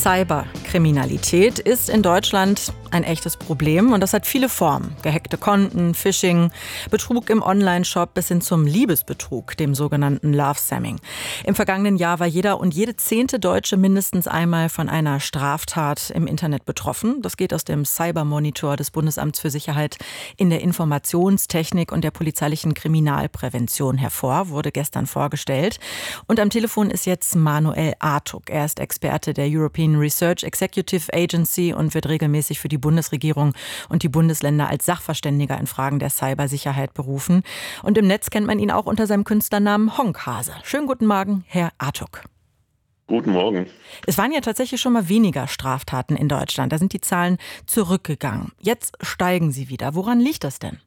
Cyberkriminalität ist in Deutschland ein echtes Problem und das hat viele Formen. Gehackte Konten, Phishing, Betrug im Onlineshop bis hin zum Liebesbetrug, dem sogenannten Love-Scamming. Im vergangenen Jahr war jeder und jede 10. Deutsche mindestens einmal von einer Straftat im Internet betroffen. Das geht aus dem Cybermonitor des Bundesamts für Sicherheit in der Informationstechnik und der polizeilichen Kriminalprävention hervor, wurde gestern vorgestellt. Und am Telefon ist jetzt Manuel Artuk. Er ist Experte der European Research Executive Agency und wird regelmäßig für die Bundesregierung und die Bundesländer als Sachverständiger in Fragen der Cybersicherheit berufen. Und im Netz kennt man ihn auch unter seinem Künstlernamen Honkhase. Schönen guten Morgen, Herr Artuk. Guten Morgen. Es waren ja tatsächlich schon mal weniger Straftaten in Deutschland. Da sind die Zahlen zurückgegangen. Jetzt steigen sie wieder. Woran liegt das denn?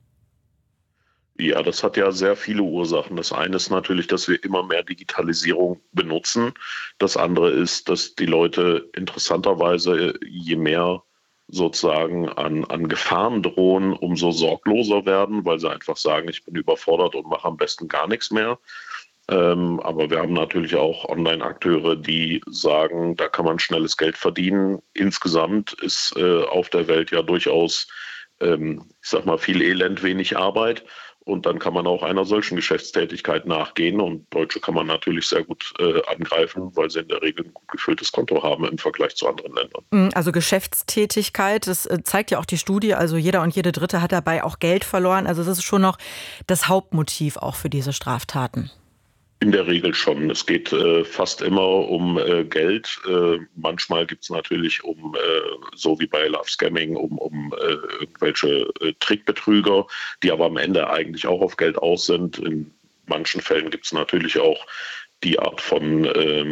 Ja, das hat ja sehr viele Ursachen. Das eine ist natürlich, dass wir immer mehr Digitalisierung benutzen. Das andere ist, dass die Leute interessanterweise, je mehr sozusagen an Gefahren drohen, umso sorgloser werden, weil sie einfach sagen, ich bin überfordert und mache am besten gar nichts mehr. Aber wir haben natürlich auch Online-Akteure, die sagen, da kann man schnelles Geld verdienen. Insgesamt ist auf der Welt ja durchaus, ich sag mal, viel Elend, wenig Arbeit. Und dann kann man auch einer solchen Geschäftstätigkeit nachgehen. Und Deutsche kann man natürlich sehr gut angreifen, weil sie in der Regel ein gut gefülltes Konto haben im Vergleich zu anderen Ländern. Also Geschäftstätigkeit, das zeigt ja auch die Studie. Also jeder und jede Dritte hat dabei auch Geld verloren. Also das ist schon noch das Hauptmotiv auch für diese Straftaten. In der Regel schon. Es geht fast immer um Geld. Manchmal gibt es natürlich so wie bei Love Scamming, um irgendwelche Trickbetrüger, die aber am Ende eigentlich auch auf Geld aus sind. In manchen Fällen gibt es natürlich auch die Art von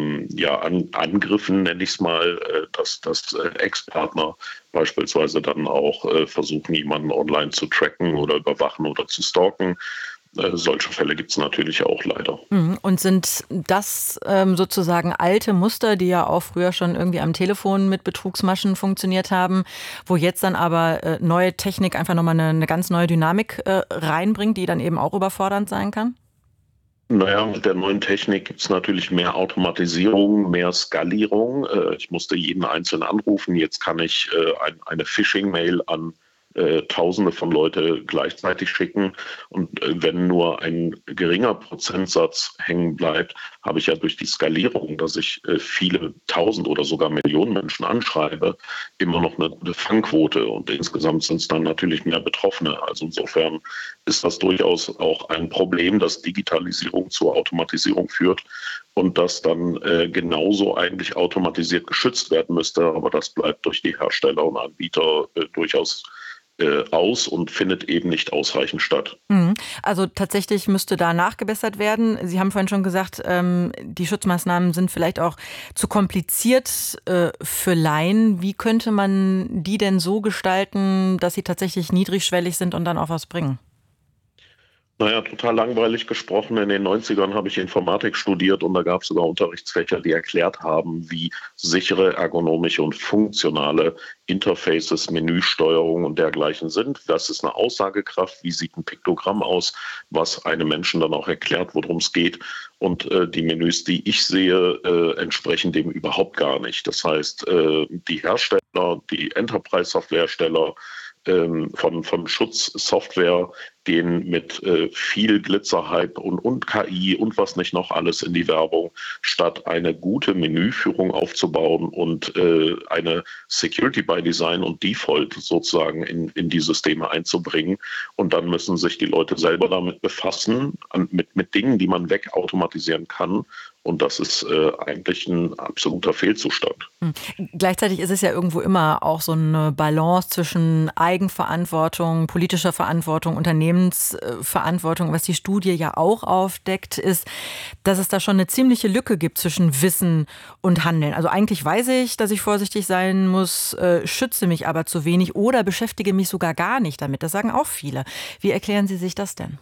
Angriffen, nenne ich es mal, dass Ex-Partner beispielsweise dann auch versuchen, jemanden online zu tracken oder überwachen oder zu stalken. Solche Fälle gibt es natürlich auch leider. Und sind das sozusagen alte Muster, die ja auch früher schon irgendwie am Telefon mit Betrugsmaschen funktioniert haben, wo jetzt dann aber neue Technik einfach nochmal eine ganz neue Dynamik reinbringt, die dann eben auch überfordernd sein kann? Naja, mit der neuen Technik gibt es natürlich mehr Automatisierung, mehr Skalierung. Ich musste jeden einzeln anrufen. Jetzt kann ich eine Phishing-Mail an Tausende von Leute gleichzeitig schicken. Und wenn nur ein geringer Prozentsatz hängen bleibt, habe ich ja durch die Skalierung, dass ich viele Tausend oder sogar Millionen Menschen anschreibe, immer noch eine Fangquote. Und insgesamt sind es dann natürlich mehr Betroffene. Also insofern ist das durchaus auch ein Problem, dass Digitalisierung zur Automatisierung führt und das dann genauso eigentlich automatisiert geschützt werden müsste. Aber das bleibt durch die Hersteller und Anbieter durchaus aus und findet eben nicht ausreichend statt. Also tatsächlich müsste da nachgebessert werden. Sie haben vorhin schon gesagt, die Schutzmaßnahmen sind vielleicht auch zu kompliziert für Laien. Wie könnte man die denn so gestalten, dass sie tatsächlich niedrigschwellig sind und dann auch was bringen? Naja, total langweilig gesprochen. In den 90ern habe ich Informatik studiert und da gab es sogar Unterrichtsfächer, die erklärt haben, wie sichere, ergonomische und funktionale Interfaces, Menüsteuerung und dergleichen sind. Das ist eine Aussagekraft. Wie sieht ein Piktogramm aus, was einem Menschen dann auch erklärt, worum es geht. Und die Menüs, die ich sehe, entsprechen dem überhaupt gar nicht. Das heißt, die Hersteller, die Enterprise-Software-Hersteller von Schutzsoftware gehen mit viel Glitzerhype und KI und was nicht noch alles in die Werbung, statt eine gute Menüführung aufzubauen und eine Security by Design und Default sozusagen in die Systeme einzubringen. Und dann müssen sich die Leute selber damit befassen, mit Dingen, die man wegautomatisieren kann. Und das ist eigentlich ein absoluter Fehlzustand. Gleichzeitig ist es ja irgendwo immer auch so eine Balance zwischen Eigenverantwortung, politischer Verantwortung, Unternehmensverantwortung. Was die Studie ja auch aufdeckt, ist, dass es da schon eine ziemliche Lücke gibt zwischen Wissen und Handeln. Also eigentlich weiß ich, dass ich vorsichtig sein muss, schütze mich aber zu wenig oder beschäftige mich sogar gar nicht damit. Das sagen auch viele. Wie erklären Sie sich das denn?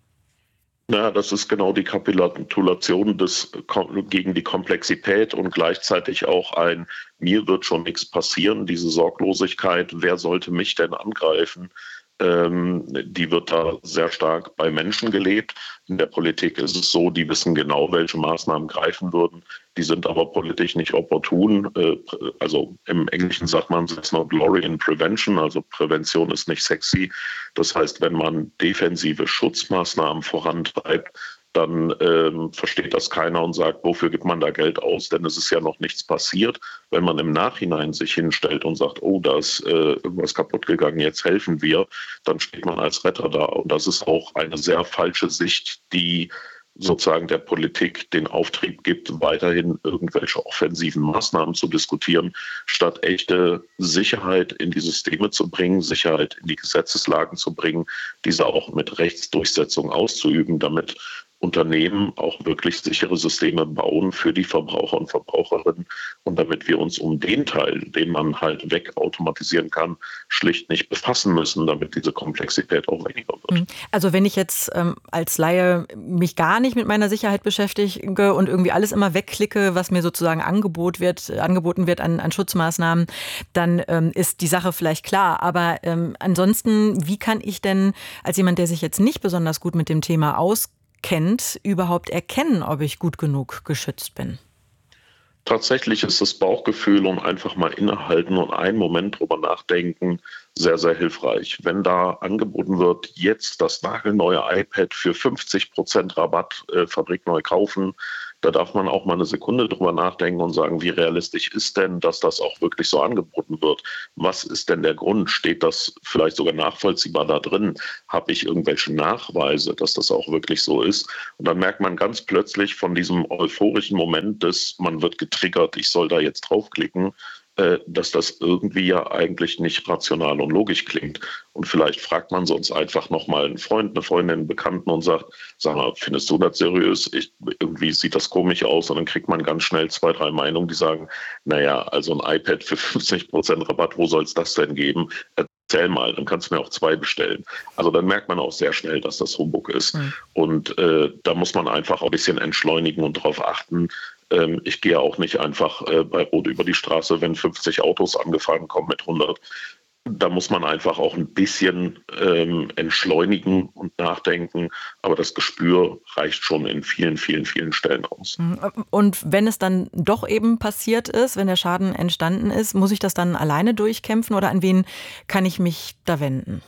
Ja, das ist genau die Kapitulation gegen die Komplexität und gleichzeitig auch mir wird schon nichts passieren, diese Sorglosigkeit, wer sollte mich denn angreifen? Die wird da sehr stark bei Menschen gelebt. In der Politik ist es so, die wissen genau, welche Maßnahmen greifen würden. Die sind aber politisch nicht opportun. Also im Englischen sagt man, it's not glory in prevention. Also Prävention ist nicht sexy. Das heißt, wenn man defensive Schutzmaßnahmen vorantreibt, dann versteht das keiner und sagt, wofür gibt man da Geld aus? Denn es ist ja noch nichts passiert. Wenn man im Nachhinein sich hinstellt und sagt, oh, da ist irgendwas kaputt gegangen, jetzt helfen wir, dann steht man als Retter da. Und das ist auch eine sehr falsche Sicht, die sozusagen der Politik den Auftrieb gibt, weiterhin irgendwelche offensiven Maßnahmen zu diskutieren, statt echte Sicherheit in die Systeme zu bringen, Sicherheit in die Gesetzeslagen zu bringen, diese auch mit Rechtsdurchsetzung auszuüben, damit Unternehmen auch wirklich sichere Systeme bauen für die Verbraucher und Verbraucherinnen und damit wir uns um den Teil, den man halt wegautomatisieren kann, schlicht nicht befassen müssen, damit diese Komplexität auch weniger wird. Also wenn ich jetzt als Laie mich gar nicht mit meiner Sicherheit beschäftige und irgendwie alles immer wegklicke, was mir sozusagen angeboten wird an Schutzmaßnahmen, dann ist die Sache vielleicht klar. Aber ansonsten, wie kann ich denn als jemand, der sich jetzt nicht besonders gut mit dem Thema auskennt, überhaupt erkennen, ob ich gut genug geschützt bin? Tatsächlich ist das Bauchgefühl und einfach mal innehalten und einen Moment drüber nachdenken sehr, sehr hilfreich. Wenn da angeboten wird, jetzt das nagelneue iPad für 50% Rabatt fabrikneu kaufen, da darf man auch mal eine Sekunde drüber nachdenken und sagen, wie realistisch ist denn, dass das auch wirklich so angeboten wird? Was ist denn der Grund? Steht das vielleicht sogar nachvollziehbar da drin? Habe ich irgendwelche Nachweise, dass das auch wirklich so ist? Und dann merkt man ganz plötzlich von diesem euphorischen Moment des, man wird getriggert, ich soll da jetzt draufklicken, dass das irgendwie ja eigentlich nicht rational und logisch klingt. Und vielleicht fragt man sonst einfach nochmal einen Freund, eine Freundin, einen Bekannten und sagt, sag mal, findest du das seriös? Irgendwie sieht das komisch aus. Und dann kriegt man ganz schnell 2, 3 Meinungen, die sagen, naja, also ein iPad für 50% Rabatt, wo soll es das denn geben? Erzähl mal, dann kannst du mir auch 2 bestellen. Also dann merkt man auch sehr schnell, dass das Humbug ist. Und da muss man einfach auch ein bisschen entschleunigen und darauf achten. Ich gehe auch nicht einfach bei Rot über die Straße, wenn 50 Autos angefahren kommen mit 100. Da muss man einfach auch ein bisschen entschleunigen und nachdenken. Aber das Gespür reicht schon in vielen, vielen, vielen Stellen aus. Und wenn es dann doch eben passiert ist, wenn der Schaden entstanden ist, muss ich das dann alleine durchkämpfen oder an wen kann ich mich da wenden?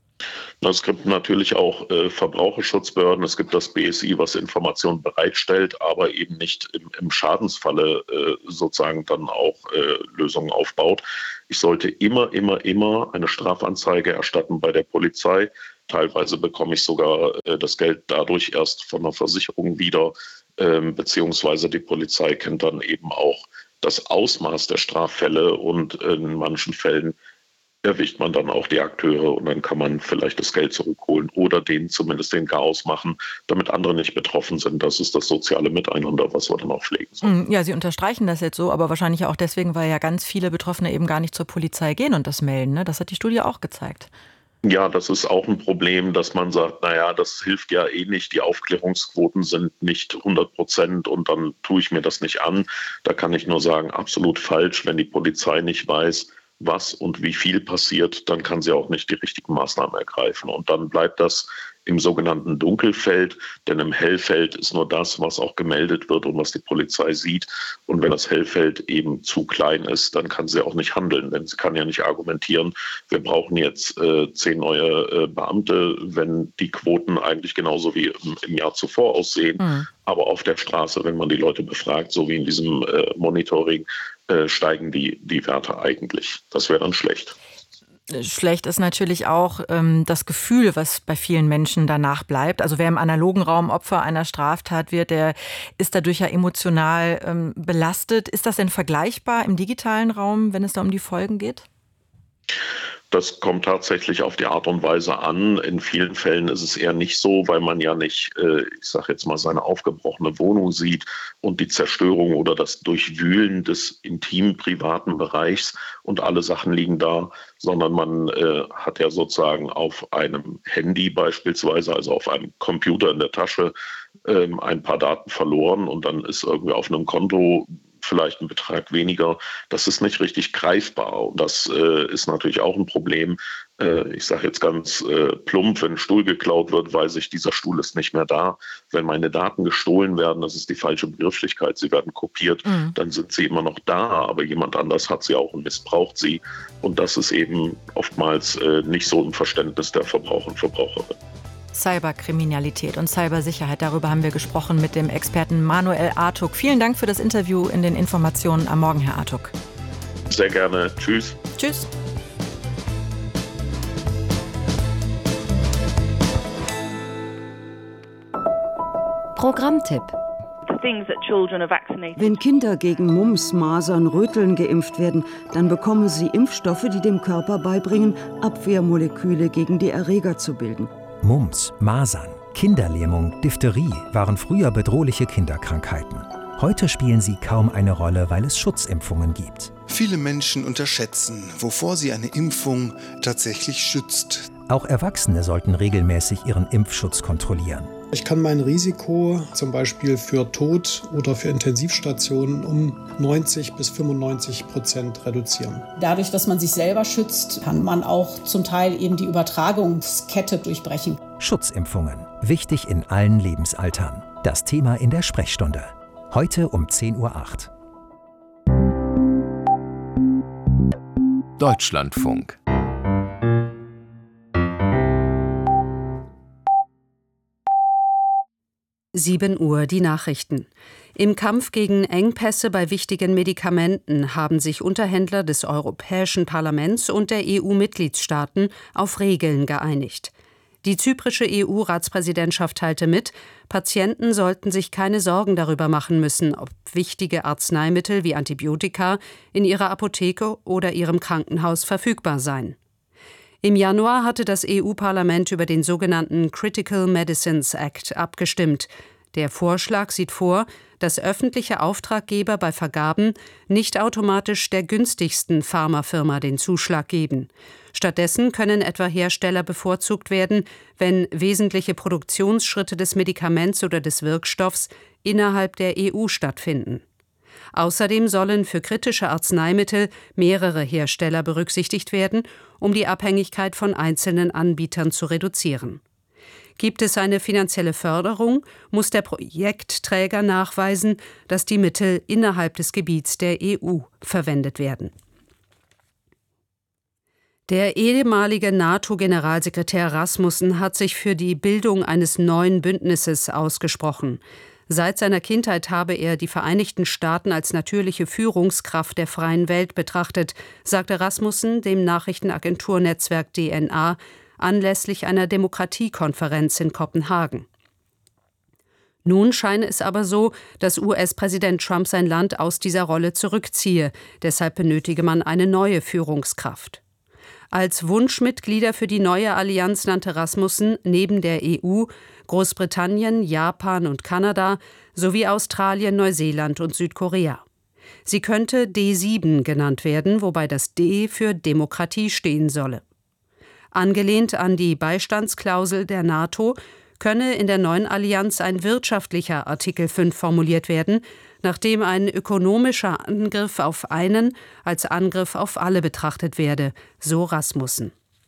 Es gibt natürlich auch Verbraucherschutzbehörden, es gibt das BSI, was Informationen bereitstellt, aber eben nicht im Schadensfalle sozusagen dann auch Lösungen aufbaut. Ich sollte immer eine Strafanzeige erstatten bei der Polizei. Teilweise bekomme ich sogar das Geld dadurch erst von der Versicherung wieder, beziehungsweise die Polizei kennt dann eben auch das Ausmaß der Straffälle und in manchen Fällen erwischt man dann auch die Akteure und dann kann man vielleicht das Geld zurückholen oder denen zumindest den Chaos machen, damit andere nicht betroffen sind. Das ist das soziale Miteinander, was wir dann auch pflegen sollen. Ja, Sie unterstreichen das jetzt so, aber wahrscheinlich auch deswegen, weil ja ganz viele Betroffene eben gar nicht zur Polizei gehen und das melden. Ne? Das hat die Studie auch gezeigt. Ja, das ist auch ein Problem, dass man sagt, naja, das hilft ja eh nicht, die Aufklärungsquoten sind nicht 100% und dann tue ich mir das nicht an. Da kann ich nur sagen, absolut falsch, wenn die Polizei nicht weiß, was und wie viel passiert, dann kann sie auch nicht die richtigen Maßnahmen ergreifen. Und dann bleibt das im sogenannten Dunkelfeld, denn im Hellfeld ist nur das, was auch gemeldet wird und was die Polizei sieht. Und wenn das Hellfeld eben zu klein ist, dann kann sie auch nicht handeln, denn sie kann ja nicht argumentieren, wir brauchen jetzt 10 neue Beamte, wenn die Quoten eigentlich genauso wie im Jahr zuvor aussehen. Aber auf der Straße, wenn man die Leute befragt, so wie in diesem Monitoring, steigen die Werte eigentlich. Das wäre dann schlecht. Schlecht ist natürlich auch das Gefühl, was bei vielen Menschen danach bleibt. Also wer im analogen Raum Opfer einer Straftat wird, der ist dadurch ja emotional belastet. Ist das denn vergleichbar im digitalen Raum, wenn es da um die Folgen geht? Das kommt tatsächlich auf die Art und Weise an. In vielen Fällen ist es eher nicht so, weil man ja nicht, ich sage jetzt mal, seine aufgebrochene Wohnung sieht und die Zerstörung oder das Durchwühlen des intimen privaten Bereichs und alle Sachen liegen da, sondern man hat ja sozusagen auf einem Handy beispielsweise, also auf einem Computer in der Tasche, ein paar Daten verloren und dann ist irgendwie auf einem Konto vielleicht ein Betrag weniger. Das ist nicht richtig greifbar. Und das ist natürlich auch ein Problem, Ich sage jetzt ganz plump, wenn ein Stuhl geklaut wird, weiß ich, dieser Stuhl ist nicht mehr da. Wenn meine Daten gestohlen werden, das ist die falsche Begrifflichkeit, sie werden kopiert, dann sind sie immer noch da, aber jemand anders hat sie auch und missbraucht sie. Und das ist eben oftmals nicht so im Verständnis der Verbraucher und Verbraucherinnen. Cyberkriminalität und Cybersicherheit, darüber haben wir gesprochen mit dem Experten Manuel Artuk. Vielen Dank für das Interview in den Informationen am Morgen, Herr Artuk. Sehr gerne. Tschüss. Tschüss. Programmtipp. Wenn Kinder gegen Mumps, Masern, Röteln geimpft werden, dann bekommen sie Impfstoffe, die dem Körper beibringen, Abwehrmoleküle gegen die Erreger zu bilden. Mumps, Masern, Kinderlähmung, Diphtherie waren früher bedrohliche Kinderkrankheiten. Heute spielen sie kaum eine Rolle, weil es Schutzimpfungen gibt. Viele Menschen unterschätzen, wovor sie eine Impfung tatsächlich schützt. Auch Erwachsene sollten regelmäßig ihren Impfschutz kontrollieren. Ich kann mein Risiko zum Beispiel für Tod oder für Intensivstationen um 90-95% reduzieren. Dadurch, dass man sich selber schützt, kann man auch zum Teil eben die Übertragungskette durchbrechen. Schutzimpfungen. Wichtig in allen Lebensaltern. Das Thema in der Sprechstunde. Heute um 10:08 Uhr. Deutschlandfunk. Uhr die Nachrichten. Im Kampf gegen Engpässe bei wichtigen Medikamenten haben sich Unterhändler des Europäischen Parlaments und der EU-Mitgliedstaaten auf Regeln geeinigt. Die zyprische EU-Ratspräsidentschaft teilte mit, Patienten sollten sich keine Sorgen darüber machen müssen, ob wichtige Arzneimittel wie Antibiotika in ihrer Apotheke oder ihrem Krankenhaus verfügbar seien. Im Januar hatte das EU-Parlament über den sogenannten Critical Medicines Act abgestimmt. Der Vorschlag sieht vor, dass öffentliche Auftraggeber bei Vergaben nicht automatisch der günstigsten Pharmafirma den Zuschlag geben. Stattdessen können etwa Hersteller bevorzugt werden, wenn wesentliche Produktionsschritte des Medikaments oder des Wirkstoffs innerhalb der EU stattfinden. Außerdem sollen für kritische Arzneimittel mehrere Hersteller berücksichtigt werden, um die Abhängigkeit von einzelnen Anbietern zu reduzieren. Gibt es eine finanzielle Förderung, muss der Projektträger nachweisen, dass die Mittel innerhalb des Gebiets der EU verwendet werden. Der ehemalige NATO-Generalsekretär Rasmussen hat sich für die Bildung eines neuen Bündnisses ausgesprochen. Seit seiner Kindheit habe er die Vereinigten Staaten als natürliche Führungskraft der freien Welt betrachtet, sagte Rasmussen dem Nachrichtenagenturnetzwerk DNA anlässlich einer Demokratiekonferenz in Kopenhagen. Nun scheine es aber so, dass US-Präsident Trump sein Land aus dieser Rolle zurückziehe. Deshalb benötige man eine neue Führungskraft. Als Wunschmitglieder für die neue Allianz nannte Rasmussen neben der EU Großbritannien, Japan und Kanada sowie Australien, Neuseeland und Südkorea. Sie könnte D7 genannt werden, wobei das D für Demokratie stehen solle. Angelehnt an die Beistandsklausel der NATO könne in der neuen Allianz ein wirtschaftlicher Artikel 5 formuliert werden, nachdem ein ökonomischer Angriff auf einen als Angriff auf alle betrachtet werde, so Rasmussen.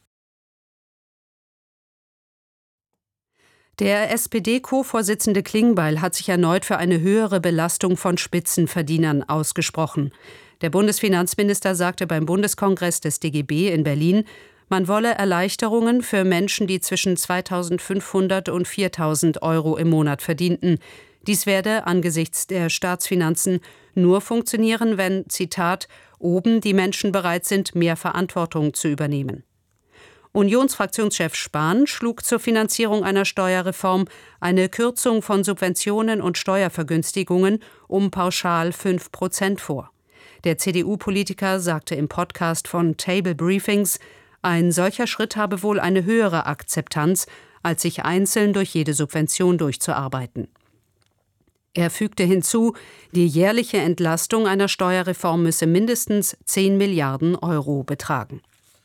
Der SPD-Co-Vorsitzende Klingbeil hat sich erneut für eine höhere Belastung von Spitzenverdienern ausgesprochen. Der Bundesfinanzminister sagte beim Bundeskongress des DGB in Berlin, man wolle Erleichterungen für Menschen, die zwischen 2.500 und 4.000 Euro im Monat verdienten. Dies werde angesichts der Staatsfinanzen nur funktionieren, wenn, Zitat, oben die Menschen bereit sind, mehr Verantwortung zu übernehmen. Unionsfraktionschef Spahn schlug zur Finanzierung einer Steuerreform eine Kürzung von Subventionen und Steuervergünstigungen um pauschal 5% vor. Der CDU-Politiker sagte im Podcast von Table Briefings, ein solcher Schritt habe wohl eine höhere Akzeptanz, als sich einzeln durch jede Subvention durchzuarbeiten. Er fügte hinzu, die jährliche Entlastung einer Steuerreform müsse mindestens 10 Milliarden Euro betragen.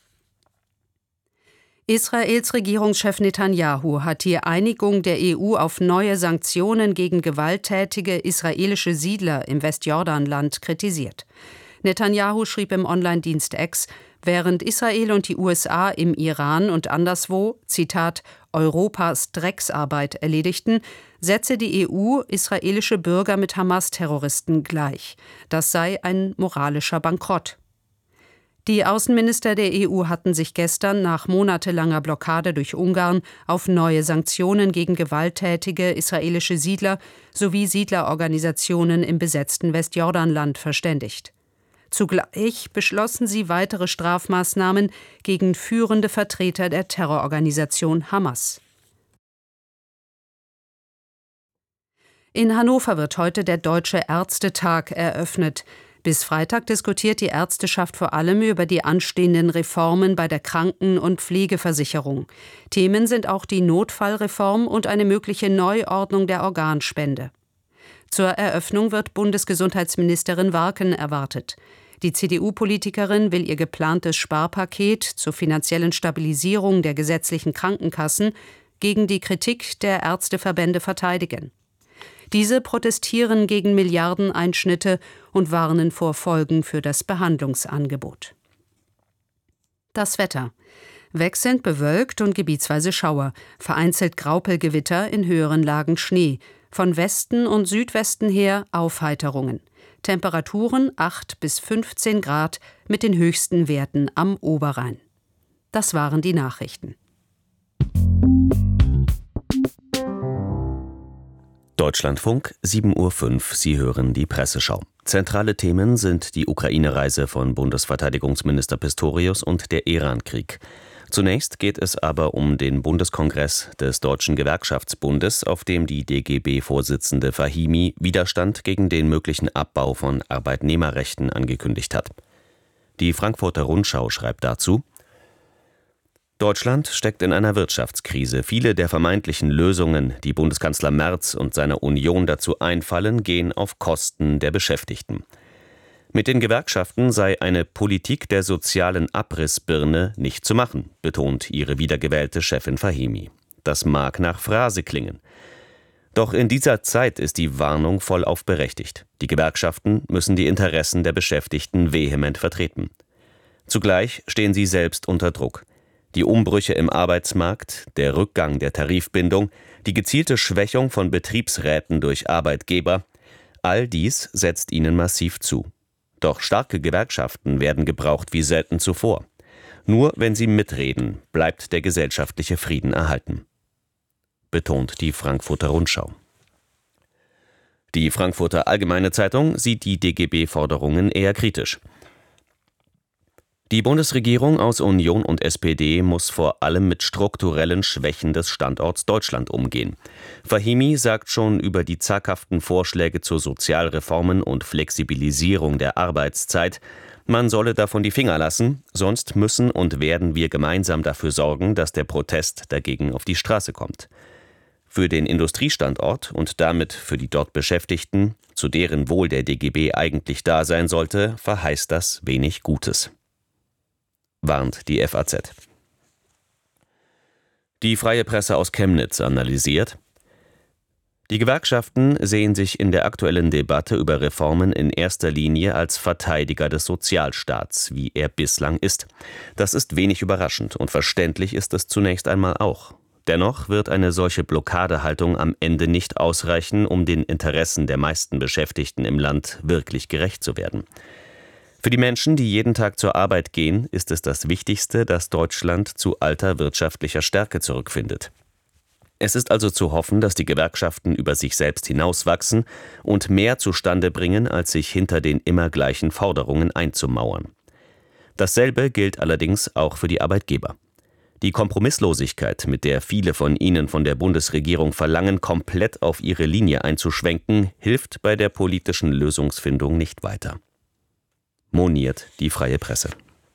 Israels Regierungschef Netanyahu hat die Einigung der EU auf neue Sanktionen gegen gewalttätige israelische Siedler im Westjordanland kritisiert. Netanyahu schrieb im Online-Dienst X, während Israel und die USA im Iran und anderswo, Zitat, Europas Drecksarbeit erledigten, setze die EU israelische Bürger mit Hamas-Terroristen gleich. Das sei ein moralischer Bankrott. Die Außenminister der EU hatten sich gestern nach monatelanger Blockade durch Ungarn auf neue Sanktionen gegen gewalttätige israelische Siedler sowie Siedlerorganisationen im besetzten Westjordanland verständigt. Zugleich beschlossen sie weitere Strafmaßnahmen gegen führende Vertreter der Terrororganisation Hamas. In Hannover wird heute der Deutsche Ärztetag eröffnet. Bis Freitag diskutiert die Ärzteschaft vor allem über die anstehenden Reformen bei der Kranken- und Pflegeversicherung. Themen sind auch die Notfallreform und eine mögliche Neuordnung der Organspende. Zur Eröffnung wird Bundesgesundheitsministerin Warken erwartet. Die CDU-Politikerin will ihr geplantes Sparpaket zur finanziellen Stabilisierung der gesetzlichen Krankenkassen gegen die Kritik der Ärzteverbände verteidigen. Diese protestieren gegen Milliardeneinschnitte und warnen vor Folgen für das Behandlungsangebot. Das Wetter. Wechselnd bewölkt und gebietsweise Schauer, vereinzelt Graupelgewitter, in höheren Lagen Schnee, von Westen und Südwesten her Aufheiterungen. Temperaturen 8 bis 15 Grad mit den höchsten Werten am Oberrhein. Das waren die Nachrichten. Deutschlandfunk, 7:05 Uhr, Sie hören die Presseschau. Zentrale Themen sind die Ukraine-Reise von Bundesverteidigungsminister Pistorius und der Iran-Krieg. Zunächst geht es aber um den Bundeskongress des Deutschen Gewerkschaftsbundes, auf dem die DGB-Vorsitzende Fahimi Widerstand gegen den möglichen Abbau von Arbeitnehmerrechten angekündigt hat. Die Frankfurter Rundschau schreibt dazu: Deutschland steckt in einer Wirtschaftskrise. Viele der vermeintlichen Lösungen, die Bundeskanzler Merz und seiner Union dazu einfallen, gehen auf Kosten der Beschäftigten. Mit den Gewerkschaften sei eine Politik der sozialen Abrissbirne nicht zu machen, betont ihre wiedergewählte Chefin Fahimi. Das mag nach Phrase klingen. Doch in dieser Zeit ist die Warnung vollauf berechtigt. Die Gewerkschaften müssen die Interessen der Beschäftigten vehement vertreten. Zugleich stehen sie selbst unter Druck. Die Umbrüche im Arbeitsmarkt, der Rückgang der Tarifbindung, die gezielte Schwächung von Betriebsräten durch Arbeitgeber, all dies setzt ihnen massiv zu. Doch starke Gewerkschaften werden gebraucht wie selten zuvor. Nur wenn sie mitreden, bleibt der gesellschaftliche Frieden erhalten, betont die Frankfurter Rundschau. Die Frankfurter Allgemeine Zeitung sieht die DGB-Forderungen eher kritisch. Die Bundesregierung aus Union und SPD muss vor allem mit strukturellen Schwächen des Standorts Deutschland umgehen. Fahimi sagt schon über die zaghaften Vorschläge zu Sozialreformen und Flexibilisierung der Arbeitszeit, man solle davon die Finger lassen, sonst müssen und werden wir gemeinsam dafür sorgen, dass der Protest dagegen auf die Straße kommt. Für den Industriestandort und damit für die dort Beschäftigten, zu deren Wohl der DGB eigentlich da sein sollte, verheißt das wenig Gutes, warnt die FAZ. Die Freie Presse aus Chemnitz analysiert: Die Gewerkschaften sehen sich in der aktuellen Debatte über Reformen in erster Linie als Verteidiger des Sozialstaats, wie er bislang ist. Das ist wenig überraschend und verständlich ist es zunächst einmal auch. Dennoch wird eine solche Blockadehaltung am Ende nicht ausreichen, um den Interessen der meisten Beschäftigten im Land wirklich gerecht zu werden. Für die Menschen, die jeden Tag zur Arbeit gehen, ist es das Wichtigste, dass Deutschland zu alter wirtschaftlicher Stärke zurückfindet. Es ist also zu hoffen, dass die Gewerkschaften über sich selbst hinauswachsen und mehr zustande bringen, als sich hinter den immer gleichen Forderungen einzumauern. Dasselbe gilt allerdings auch für die Arbeitgeber. Die Kompromisslosigkeit, mit der viele von ihnen von der Bundesregierung verlangen, komplett auf ihre Linie einzuschwenken, hilft bei der politischen Lösungsfindung nicht weiter, moniert die Freie Presse.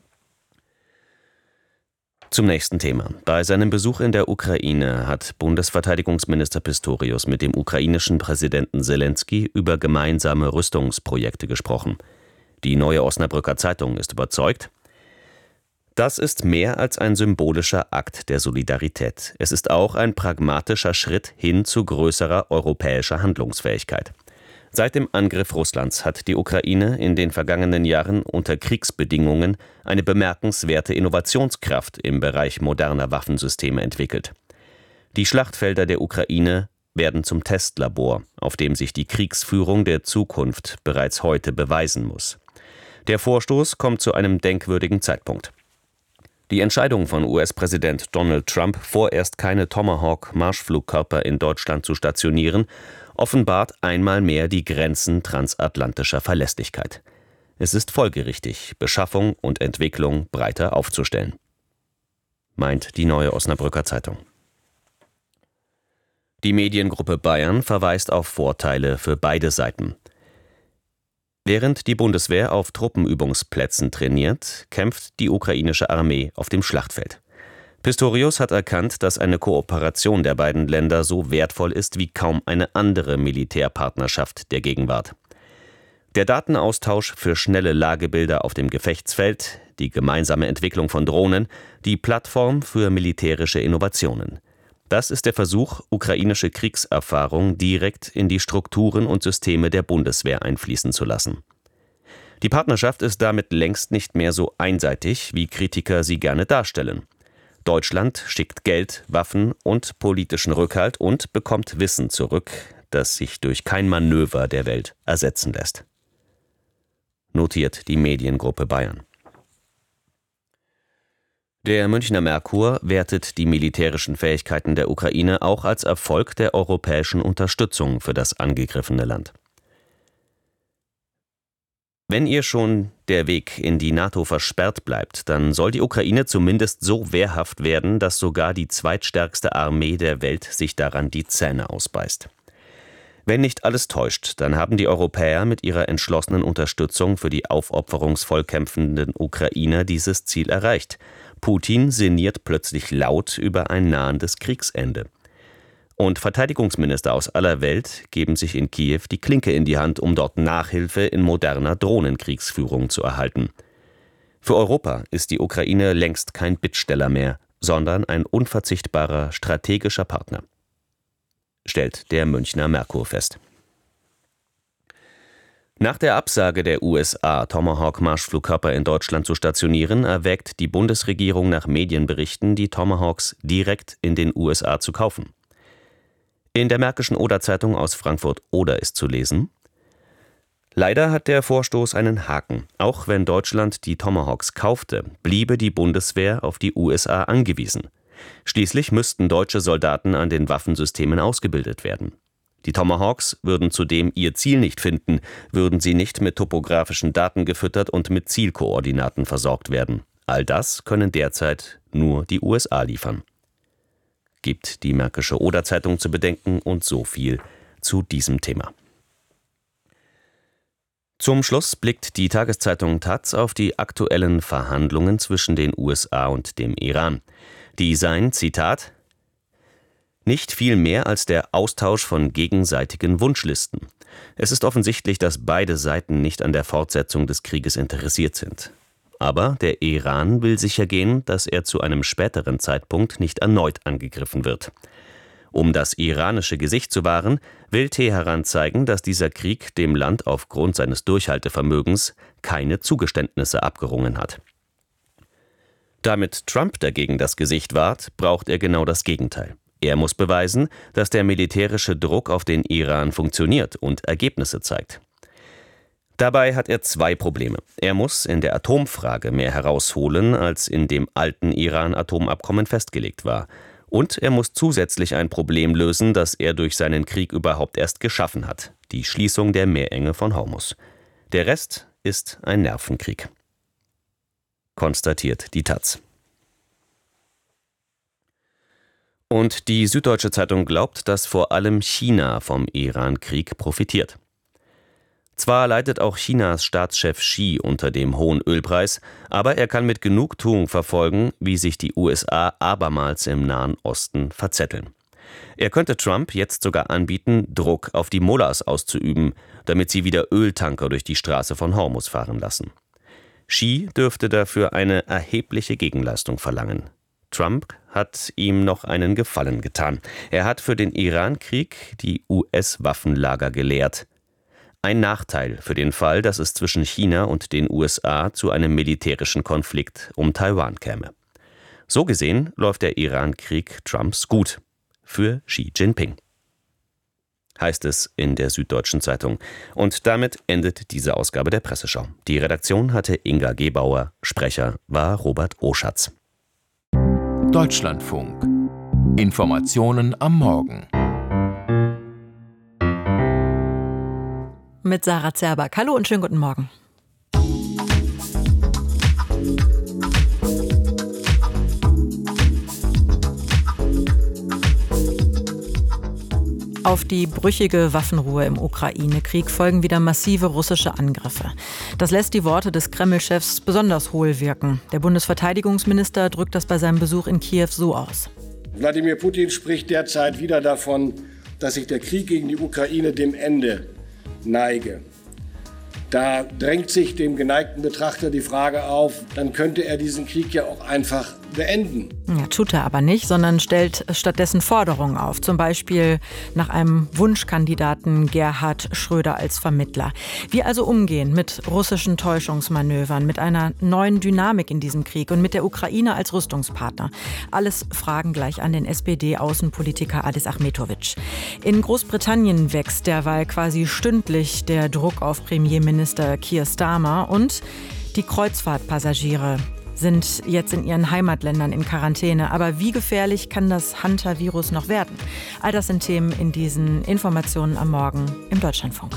Zum nächsten Thema. Bei seinem Besuch in der Ukraine hat Bundesverteidigungsminister Pistorius mit dem ukrainischen Präsidenten Selenskyj über gemeinsame Rüstungsprojekte gesprochen. Die Neue Osnabrücker Zeitung ist überzeugt: Das ist mehr als ein symbolischer Akt der Solidarität. Es ist auch ein pragmatischer Schritt hin zu größerer europäischer Handlungsfähigkeit. Seit dem Angriff Russlands hat die Ukraine in den vergangenen Jahren unter Kriegsbedingungen eine bemerkenswerte Innovationskraft im Bereich moderner Waffensysteme entwickelt. Die Schlachtfelder der Ukraine werden zum Testlabor, auf dem sich die Kriegsführung der Zukunft bereits heute beweisen muss. Der Vorstoß kommt zu einem denkwürdigen Zeitpunkt. Die Entscheidung von US-Präsident Donald Trump, vorerst keine Tomahawk-Marschflugkörper in Deutschland zu stationieren, offenbart einmal mehr die Grenzen transatlantischer Verlässlichkeit. Es ist folgerichtig, Beschaffung und Entwicklung breiter aufzustellen, meint die Neue Osnabrücker Zeitung. Die Mediengruppe Bayern verweist auf Vorteile für beide Seiten. Während die Bundeswehr auf Truppenübungsplätzen trainiert, kämpft die ukrainische Armee auf dem Schlachtfeld. Pistorius hat erkannt, dass eine Kooperation der beiden Länder so wertvoll ist wie kaum eine andere Militärpartnerschaft der Gegenwart. Der Datenaustausch für schnelle Lagebilder auf dem Gefechtsfeld, die gemeinsame Entwicklung von Drohnen, die Plattform für militärische Innovationen. Das ist der Versuch, ukrainische Kriegserfahrung direkt in die Strukturen und Systeme der Bundeswehr einfließen zu lassen. Die Partnerschaft ist damit längst nicht mehr so einseitig, wie Kritiker sie gerne darstellen. Deutschland schickt Geld, Waffen und politischen Rückhalt und bekommt Wissen zurück, das sich durch kein Manöver der Welt ersetzen lässt. Notiert die Mediengruppe Bayern. Der Münchner Merkur wertet die militärischen Fähigkeiten der Ukraine auch als Erfolg der europäischen Unterstützung für das angegriffene Land. Wenn ihr schon der Weg in die NATO versperrt bleibt, dann soll die Ukraine zumindest so wehrhaft werden, dass sogar die zweitstärkste Armee der Welt sich daran die Zähne ausbeißt. Wenn nicht alles täuscht, dann haben die Europäer mit ihrer entschlossenen Unterstützung für die aufopferungsvoll kämpfenden Ukrainer dieses Ziel erreicht. Putin sinniert plötzlich laut über ein nahendes Kriegsende. Und Verteidigungsminister aus aller Welt geben sich in Kiew die Klinke in die Hand, um dort Nachhilfe in moderner Drohnenkriegsführung zu erhalten. Für Europa ist die Ukraine längst kein Bittsteller mehr, sondern ein unverzichtbarer strategischer Partner, stellt der Münchner Merkur fest. Nach der Absage der USA, Tomahawk-Marschflugkörper in Deutschland zu stationieren, erwägt die Bundesregierung nach Medienberichten, die Tomahawks direkt in den USA zu kaufen. In der Märkischen Oder-Zeitung aus Frankfurt-Oder ist zu lesen: Leider hat der Vorstoß einen Haken. Auch wenn Deutschland die Tomahawks kaufte, bliebe die Bundeswehr auf die USA angewiesen. Schließlich müssten deutsche Soldaten an den Waffensystemen ausgebildet werden. Die Tomahawks würden zudem ihr Ziel nicht finden, würden sie nicht mit topografischen Daten gefüttert und mit Zielkoordinaten versorgt werden. All das können derzeit nur die USA liefern. Gibt die Märkische Oder-Zeitung zu bedenken, und so viel zu diesem Thema. Zum Schluss blickt die Tageszeitung taz auf die aktuellen Verhandlungen zwischen den USA und dem Iran. Die seien, Zitat, nicht viel mehr als der Austausch von gegenseitigen Wunschlisten. Es ist offensichtlich, dass beide Seiten nicht an der Fortsetzung des Krieges interessiert sind. Aber der Iran will sichergehen, dass er zu einem späteren Zeitpunkt nicht erneut angegriffen wird. Um das iranische Gesicht zu wahren, will Teheran zeigen, dass dieser Krieg dem Land aufgrund seines Durchhaltevermögens keine Zugeständnisse abgerungen hat. Damit Trump dagegen das Gesicht wahrt, braucht er genau das Gegenteil. Er muss beweisen, dass der militärische Druck auf den Iran funktioniert und Ergebnisse zeigt. Dabei hat er zwei Probleme. Er muss in der Atomfrage mehr herausholen, als in dem alten Iran-Atomabkommen festgelegt war. Und er muss zusätzlich ein Problem lösen, das er durch seinen Krieg überhaupt erst geschaffen hat: die Schließung der Meerenge von Hormuz. Der Rest ist ein Nervenkrieg, konstatiert die taz. Und die Süddeutsche Zeitung glaubt, dass vor allem China vom Iran-Krieg profitiert. Zwar leidet auch Chinas Staatschef Xi unter dem hohen Ölpreis, aber er kann mit Genugtuung verfolgen, wie sich die USA abermals im Nahen Osten verzetteln. Er könnte Trump jetzt sogar anbieten, Druck auf die Mullahs auszuüben, damit sie wieder Öltanker durch die Straße von Hormuz fahren lassen. Xi dürfte dafür eine erhebliche Gegenleistung verlangen. Trump hat ihm noch einen Gefallen getan. Er hat für den Iran-Krieg die US-Waffenlager geleert. Ein Nachteil für den Fall, dass es zwischen China und den USA zu einem militärischen Konflikt um Taiwan käme. So gesehen läuft der Iran-Krieg Trumps gut. Für Xi Jinping. Heißt es in der Süddeutschen Zeitung. Und damit endet diese Ausgabe der Presseschau. Die Redaktion hatte Inga Gebauer, Sprecher war Robert Oschatz. Deutschlandfunk. Informationen am Morgen. Mit Sarah Zerback. Hallo und schönen guten Morgen. Auf die brüchige Waffenruhe im Ukraine-Krieg folgen wieder massive russische Angriffe. Das lässt die Worte des Kreml-Chefs besonders hohl wirken. Der Bundesverteidigungsminister drückt das bei seinem Besuch in Kiew so aus. Wladimir Putin spricht derzeit wieder davon, dass sich der Krieg gegen die Ukraine dem Ende neige. Da drängt sich dem geneigten Betrachter die Frage auf, dann könnte er diesen Krieg ja auch einfach beenden. Ja, tut er aber nicht, sondern stellt stattdessen Forderungen auf. Zum Beispiel nach einem Wunschkandidaten Gerhard Schröder als Vermittler. Wie also umgehen mit russischen Täuschungsmanövern, mit einer neuen Dynamik in diesem Krieg und mit der Ukraine als Rüstungspartner? Alles Fragen gleich an den SPD-Außenpolitiker Adis Achmetovic. In Großbritannien wächst derweil quasi stündlich der Druck auf Premierminister Keir Starmer und die Kreuzfahrtpassagiere sind jetzt in ihren Heimatländern in Quarantäne. Aber wie gefährlich kann das Hunter-Virus noch werden? All das sind Themen in diesen Informationen am Morgen im Deutschlandfunk.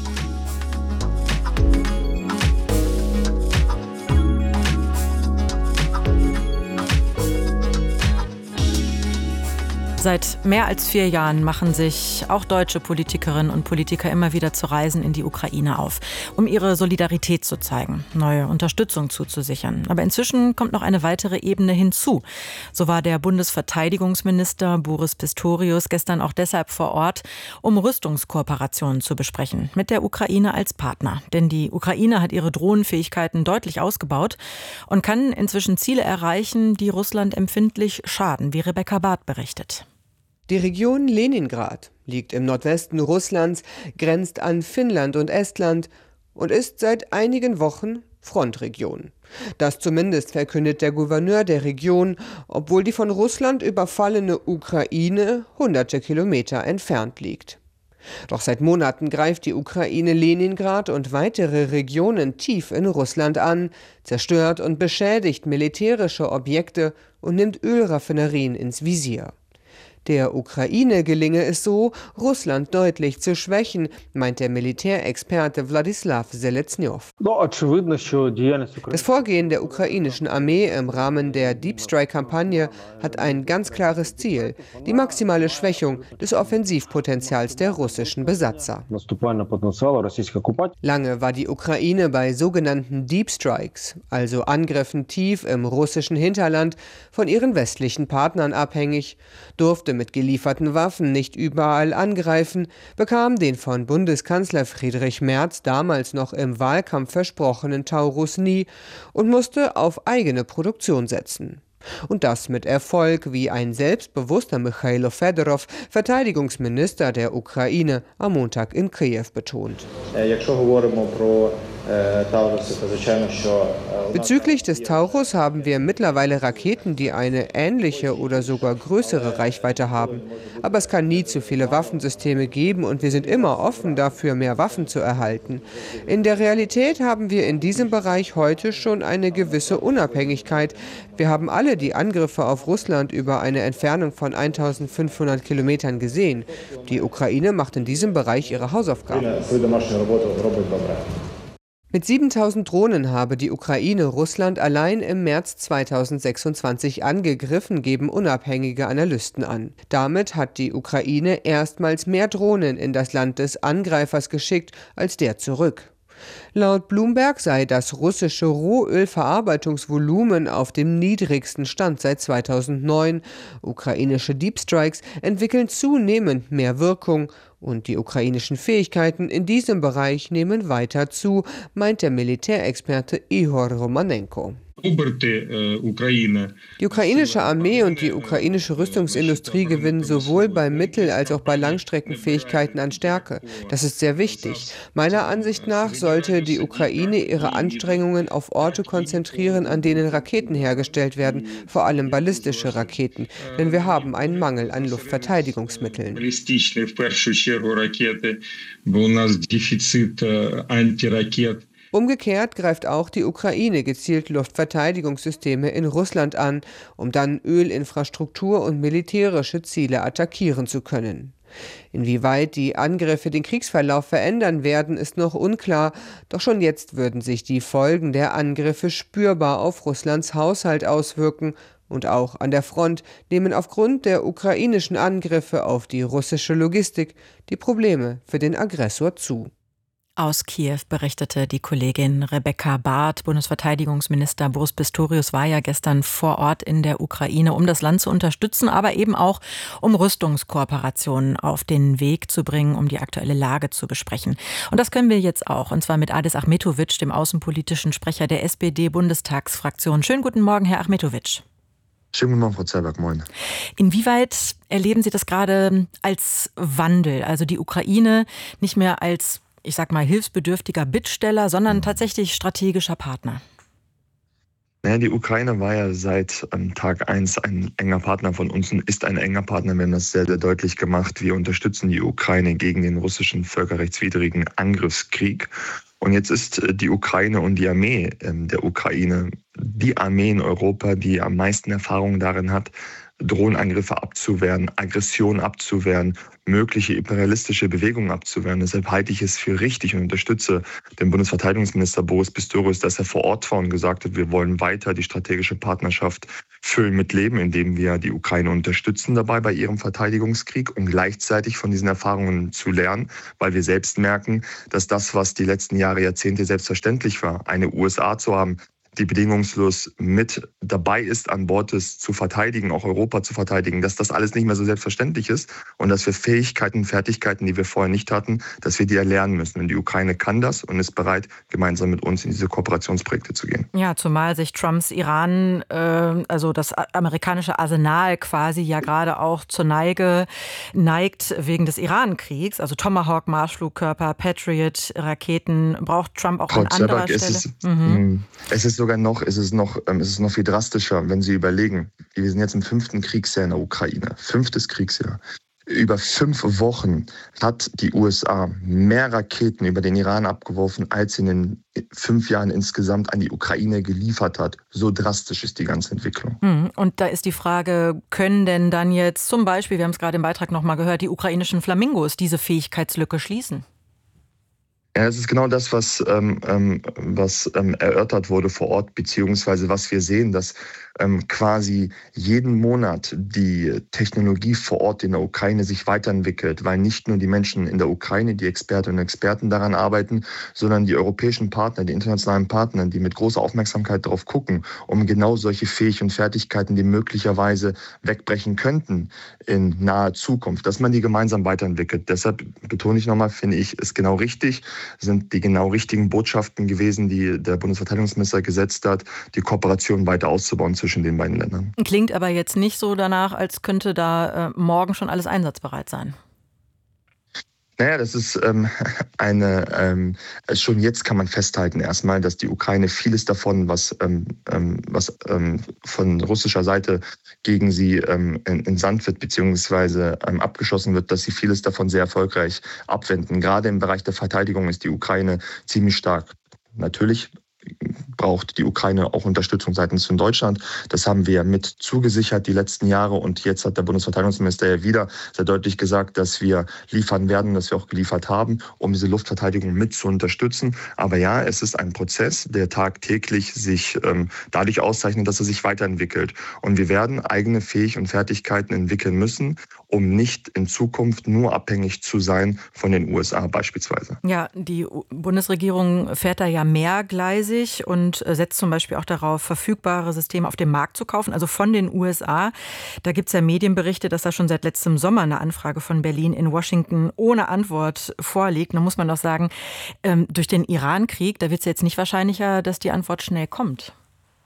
Seit mehr als 4 Jahren machen sich auch deutsche Politikerinnen und Politiker immer wieder zu Reisen in die Ukraine auf, um ihre Solidarität zu zeigen, neue Unterstützung zuzusichern. Aber inzwischen kommt noch eine weitere Ebene hinzu. So war der Bundesverteidigungsminister Boris Pistorius gestern auch deshalb vor Ort, um Rüstungskooperationen zu besprechen, mit der Ukraine als Partner. Denn die Ukraine hat ihre Drohnenfähigkeiten deutlich ausgebaut und kann inzwischen Ziele erreichen, die Russland empfindlich schaden, wie Rebecca Barth berichtet. Die Region Leningrad liegt im Nordwesten Russlands, grenzt an Finnland und Estland und ist seit einigen Wochen Frontregion. Das zumindest verkündet der Gouverneur der Region, obwohl die von Russland überfallene Ukraine hunderte Kilometer entfernt liegt. Doch seit Monaten greift die Ukraine Leningrad und weitere Regionen tief in Russland an, zerstört und beschädigt militärische Objekte und nimmt Ölraffinerien ins Visier. Der Ukraine gelinge es so, Russland deutlich zu schwächen, meint der Militärexperte Wladislaw Seleznyov. Das Vorgehen der ukrainischen Armee im Rahmen der Deep Strike-Kampagne hat ein ganz klares Ziel: die maximale Schwächung des Offensivpotenzials der russischen Besatzer. Lange war die Ukraine bei sogenannten Deep Strikes, also Angriffen tief im russischen Hinterland, von ihren westlichen Partnern abhängig, durfte mit gelieferten Waffen nicht überall angreifen, bekam den von Bundeskanzler Friedrich Merz damals noch im Wahlkampf versprochenen Taurus nie und musste auf eigene Produktion setzen. Und das mit Erfolg, wie ein selbstbewusster Michailo Fedorov, Verteidigungsminister der Ukraine, am Montag in Kiew betont. Bezüglich des Taurus haben wir mittlerweile Raketen, die eine ähnliche oder sogar größere Reichweite haben. Aber es kann nie zu viele Waffensysteme geben und wir sind immer offen dafür, mehr Waffen zu erhalten. In der Realität haben wir in diesem Bereich heute schon eine gewisse Unabhängigkeit. Wir haben alle die Angriffe auf Russland über eine Entfernung von 1500 Kilometern gesehen. Die Ukraine macht in diesem Bereich ihre Hausaufgaben. Mit 7000 Drohnen habe die Ukraine Russland allein im März 2026 angegriffen, geben unabhängige Analysten an. Damit hat die Ukraine erstmals mehr Drohnen in das Land des Angreifers geschickt als der zurück. Laut Bloomberg sei das russische Rohölverarbeitungsvolumen auf dem niedrigsten Stand seit 2009. Ukrainische Deep Strikes entwickeln zunehmend mehr Wirkung und die ukrainischen Fähigkeiten in diesem Bereich nehmen weiter zu, meint der Militärexperte Ihor Romanenko. Die ukrainische Armee und die ukrainische Rüstungsindustrie gewinnen sowohl bei Mittel- als auch bei Langstreckenfähigkeiten an Stärke. Das ist sehr wichtig. Meiner Ansicht nach sollte die Ukraine ihre Anstrengungen auf Orte konzentrieren, an denen Raketen hergestellt werden, vor allem ballistische Raketen, denn wir haben einen Mangel an Luftverteidigungsmitteln. Umgekehrt greift auch die Ukraine gezielt Luftverteidigungssysteme in Russland an, um dann Ölinfrastruktur und militärische Ziele attackieren zu können. Inwieweit die Angriffe den Kriegsverlauf verändern werden, ist noch unklar, doch schon jetzt würden sich die Folgen der Angriffe spürbar auf Russlands Haushalt auswirken. Und auch an der Front nehmen aufgrund der ukrainischen Angriffe auf die russische Logistik die Probleme für den Aggressor zu. Aus Kiew berichtete die Kollegin Rebecca Barth. Bundesverteidigungsminister Boris Pistorius war ja gestern vor Ort in der Ukraine, um das Land zu unterstützen, aber eben auch um Rüstungskooperationen auf den Weg zu bringen, um die aktuelle Lage zu besprechen. Und das können wir jetzt auch, und zwar mit Adis Achmetovic, dem außenpolitischen Sprecher der SPD-Bundestagsfraktion. Schönen guten Morgen, Herr Achmetovic. Schönen guten Morgen, Frau Zerberg, moin. Inwieweit erleben Sie das gerade als Wandel? Also die Ukraine nicht mehr als, ich sag mal, hilfsbedürftiger Bittsteller, sondern tatsächlich strategischer Partner? Naja, die Ukraine war ja seit Tag 1 ein enger Partner von uns und ist ein enger Partner. Wir haben das sehr, sehr deutlich gemacht. Wir unterstützen die Ukraine gegen den russischen völkerrechtswidrigen Angriffskrieg. Und jetzt ist die Ukraine und die Armee der Ukraine die Armee in Europa, die am meisten Erfahrung darin hat, Drohnenangriffe abzuwehren, Aggression abzuwehren, mögliche imperialistische Bewegungen abzuwehren. Deshalb halte ich es für richtig und unterstütze den Bundesverteidigungsminister Boris Pistorius, dass er vor Ort war und gesagt hat, wir wollen weiter die strategische Partnerschaft füllen mit Leben, indem wir die Ukraine unterstützen dabei bei ihrem Verteidigungskrieg und gleichzeitig von diesen Erfahrungen zu lernen, weil wir selbst merken, dass das, was die letzten Jahre, Jahrzehnte selbstverständlich war, eine USA zu haben, die bedingungslos mit dabei ist, an Bord ist, zu verteidigen, auch Europa zu verteidigen, dass das alles nicht mehr so selbstverständlich ist und dass wir Fähigkeiten, Fertigkeiten, die wir vorher nicht hatten, dass wir die erlernen müssen. Und die Ukraine kann das und ist bereit, gemeinsam mit uns in diese Kooperationsprojekte zu gehen. Ja, zumal sich Trumps Iran, also das amerikanische Arsenal quasi ja gerade auch zur Neige neigt wegen des Iran-Kriegs. Also Tomahawk, Marschflugkörper, Patriot, Raketen braucht Trump auch an anderer Stelle. Es ist noch viel drastischer, wenn Sie überlegen, wir sind jetzt im 5. Kriegsjahr in der Ukraine, 5. Kriegsjahr. Über 5 Wochen hat die USA mehr Raketen über den Iran abgeworfen, als sie in den 5 Jahren insgesamt an die Ukraine geliefert hat. So drastisch ist die ganze Entwicklung. Und da ist die Frage, können denn dann jetzt zum Beispiel, wir haben es gerade im Beitrag nochmal gehört, die ukrainischen Flamingos diese Fähigkeitslücke schließen? Ja, es ist genau das, was erörtert wurde vor Ort, beziehungsweise was wir sehen, dass quasi jeden Monat die Technologie vor Ort in der Ukraine sich weiterentwickelt, weil nicht nur die Menschen in der Ukraine, die Expertinnen und Experten daran arbeiten, sondern die europäischen Partner, die internationalen Partner, die mit großer Aufmerksamkeit darauf gucken, um genau solche Fähigkeiten und Fertigkeiten, die möglicherweise wegbrechen könnten in naher Zukunft, dass man die gemeinsam weiterentwickelt. Deshalb betone ich nochmal, finde ich, ist genau richtig, sind die genau richtigen Botschaften gewesen, die der Bundesverteidigungsminister gesetzt hat, die Kooperation weiter auszubauen zwischen den beiden Ländern. Klingt aber jetzt nicht so danach, als könnte da morgen schon alles einsatzbereit sein. Naja, das ist schon jetzt kann man festhalten erstmal, dass die Ukraine vieles davon, was von russischer Seite gegen sie in Sand wird beziehungsweise abgeschossen wird, dass sie vieles davon sehr erfolgreich abwenden. Gerade im Bereich der Verteidigung ist die Ukraine ziemlich stark. Natürlich braucht die Ukraine auch Unterstützung seitens von Deutschland. Das haben wir mit zugesichert die letzten Jahre. Und jetzt hat der Bundesverteidigungsminister ja wieder sehr deutlich gesagt, dass wir liefern werden, dass wir auch geliefert haben, um diese Luftverteidigung mit zu unterstützen. Aber ja, es ist ein Prozess, der tagtäglich sich dadurch auszeichnet, dass er sich weiterentwickelt. Und wir werden eigene Fähigkeiten und Fertigkeiten entwickeln müssen, um nicht in Zukunft nur abhängig zu sein von den USA beispielsweise. Ja, die Bundesregierung fährt da ja mehrgleisig und setzt zum Beispiel auch darauf, verfügbare Systeme auf dem Markt zu kaufen, also von den USA. Da gibt es ja Medienberichte, dass da schon seit letztem Sommer eine Anfrage von Berlin in Washington ohne Antwort vorliegt. Da muss man doch sagen, durch den Iran-Krieg, da wird es jetzt nicht wahrscheinlicher, dass die Antwort schnell kommt.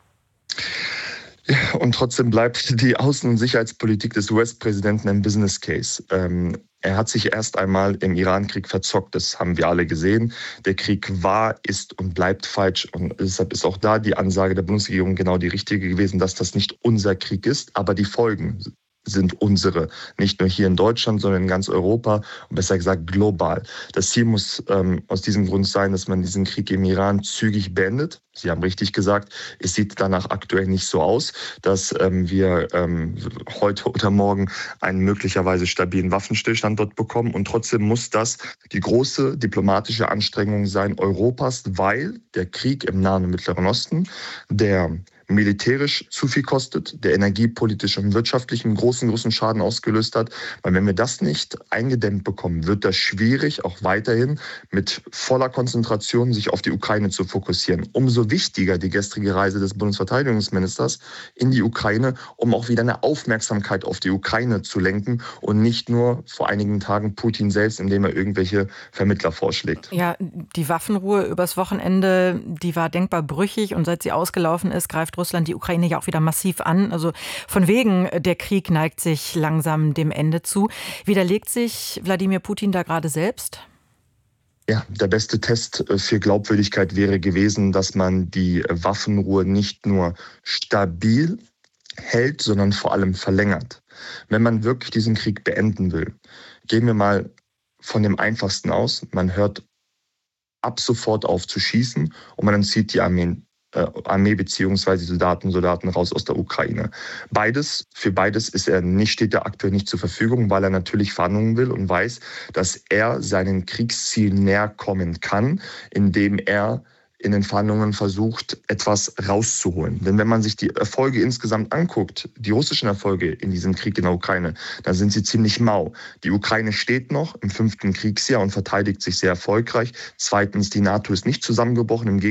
Ja, und trotzdem bleibt die Außen- und Sicherheitspolitik des US-Präsidenten ein Business Case. Er hat sich erst einmal im Irankrieg verzockt, das haben wir alle gesehen. Der Krieg war, ist und bleibt falsch. Und deshalb ist auch da die Ansage der Bundesregierung genau die richtige gewesen, dass das nicht unser Krieg ist, aber die Folgen sind unsere. Nicht nur hier in Deutschland, sondern in ganz Europa und besser gesagt global. Das Ziel muss aus diesem Grund sein, dass man diesen Krieg im Iran zügig beendet. Sie haben richtig gesagt, es sieht danach aktuell nicht so aus, dass wir heute oder morgen einen möglicherweise stabilen Waffenstillstand dort bekommen. Und trotzdem muss das die große diplomatische Anstrengung sein Europas, weil der Krieg im Nahen und Mittleren Osten, der militärisch zu viel kostet, der energiepolitisch und wirtschaftlich einen großen Schaden ausgelöst hat. Weil wenn wir das nicht eingedämmt bekommen, wird das schwierig, auch weiterhin mit voller Konzentration sich auf die Ukraine zu fokussieren. Umso wichtiger die gestrige Reise des Bundesverteidigungsministers in die Ukraine, um auch wieder eine Aufmerksamkeit auf die Ukraine zu lenken und nicht nur vor einigen Tagen Putin selbst, indem er irgendwelche Vermittler vorschlägt. Ja, die Waffenruhe übers Wochenende, die war denkbar brüchig und seit sie ausgelaufen ist, greift Russland die Ukraine ja auch wieder massiv an. Also von wegen, der Krieg neigt sich langsam dem Ende zu. Widerlegt sich Wladimir Putin da gerade selbst? Ja, der beste Test für Glaubwürdigkeit wäre gewesen, dass man die Waffenruhe nicht nur stabil hält, sondern vor allem verlängert. Wenn man wirklich diesen Krieg beenden will, gehen wir mal von dem Einfachsten aus. Man hört ab sofort auf zu schießen und man entzieht die Armee bzw. Soldaten raus aus der Ukraine. Für beides steht er aktuell nicht zur Verfügung, weil er natürlich Verhandlungen will und weiß, dass er seinen Kriegszielen näher kommen kann, indem er in den Verhandlungen versucht, etwas rauszuholen. Denn wenn man sich die Erfolge insgesamt anguckt, die russischen Erfolge in diesem Krieg in der Ukraine, dann sind sie ziemlich mau. Die Ukraine steht noch im 5. Kriegsjahr und verteidigt sich sehr erfolgreich. Zweitens, die NATO ist nicht zusammengebrochen, im Gegenteil.